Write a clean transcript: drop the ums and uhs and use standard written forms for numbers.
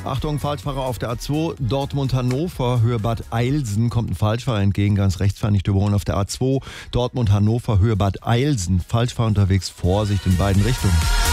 Achtung, Falschfahrer auf der A2, Dortmund-Hannover, Höhe Bad Eilsen, kommt ein Falschfahrer entgegen, ganz rechts fahren, nicht überholen auf der A2, Dortmund-Hannover, Höhe Bad Eilsen, Falschfahrer unterwegs, Vorsicht in beiden Richtungen.